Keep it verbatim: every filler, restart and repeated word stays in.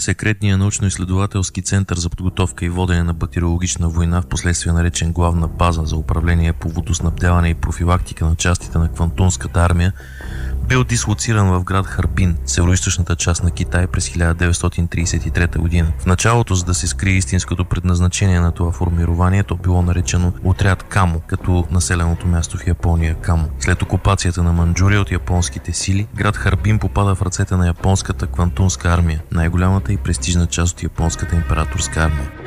Секретният научно-изследователски център за подготовка и водене на бактериологична война, в последствие наречен Главна база за управление по водоснабдяване и профилактика на частите на Квантунската армия, бил дислоциран в град Харбин, североизточната част на Китай, през хиляда деветстотин тридесет и трета година. В началото, за да се скрие истинското предназначение на това формирование, то било наречено Отряд Камо, като населеното място в Япония Камо. След окупацията на Манчжурия от японските сили, град Харбин попада в ръцете на японската Квантунска армия, най-голямата и престижна част от японската императорска армия.